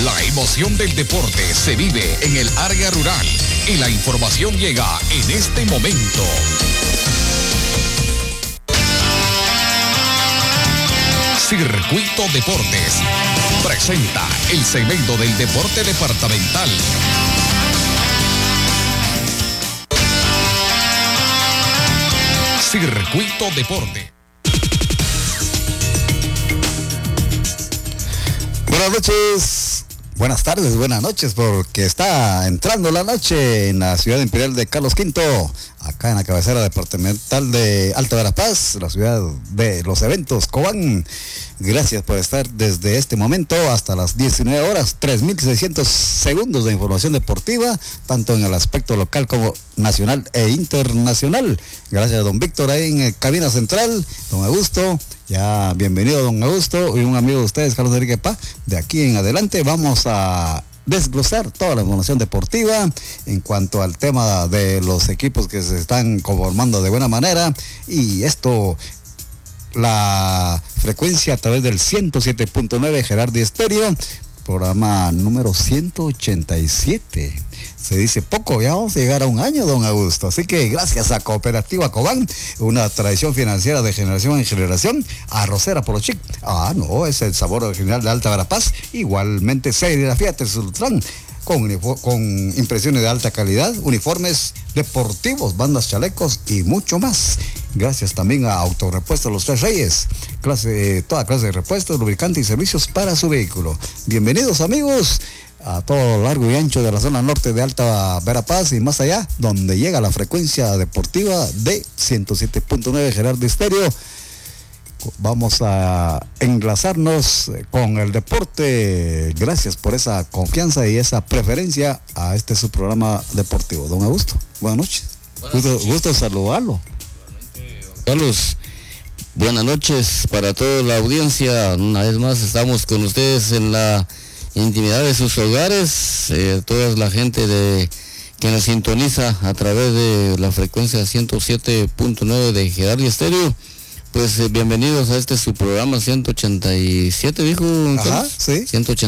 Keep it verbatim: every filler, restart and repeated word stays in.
La emoción del deporte se vive en el área rural y la información llega en este momento. Circuito Deportes presenta el segmento del deporte departamental. Circuito Deporte. Buenas noches, buenas tardes, buenas noches, porque está entrando la noche en la ciudad imperial de Carlos Quinto, acá en la cabecera departamental de Alta Verapaz, la ciudad de los eventos, Cobán. Gracias por estar desde este momento hasta las diecinueve horas, tres mil seiscientos segundos de información deportiva, tanto en el aspecto local como nacional e internacional. Gracias a don Víctor ahí en cabina central, don Augusto, ya bienvenido don Augusto, y un amigo de ustedes, Carlos Enrique Pá. De aquí en adelante vamos a desglosar toda la información deportiva en cuanto al tema de los equipos que se están conformando de buena manera, y esto, la frecuencia a través del ciento siete punto nueve Gerardi Estéreo, programa número ciento ochenta y siete. Se dice poco, ya vamos a llegar a un año, don Augusto. Así que gracias a Cooperativa Cobán, una tradición financiera de generación en generación, Arrocera Polochic. Ah, no, es el sabor original de Alta Verapaz. Igualmente Serigrafía Tesultrán, con, con impresiones de alta calidad, uniformes deportivos, bandas, chalecos y mucho más. Gracias también a Autorepuestos Los Tres Reyes, clase, toda clase de repuestos, lubricante y servicios para su vehículo. Bienvenidos, amigos, a todo largo y ancho de la zona norte de Alta Verapaz y más allá, donde llega la frecuencia deportiva de ciento siete punto nueve Gerardi Estéreo. Vamos a enlazarnos con el deporte. Gracias por esa confianza y esa preferencia a este su programa deportivo. Don Augusto, buenas noches. Buenas gusto, noches. Gusto saludarlo. Carlos, buenas noches para toda la audiencia. Una vez más estamos con ustedes en la intimidad de sus hogares, eh, toda la gente de que nos sintoniza a través de la frecuencia ciento siete punto nueve de Gerardi Estéreo. Pues eh, bienvenidos a este su programa ciento ochenta y siete, dijo. Ajá, sí. ciento ochenta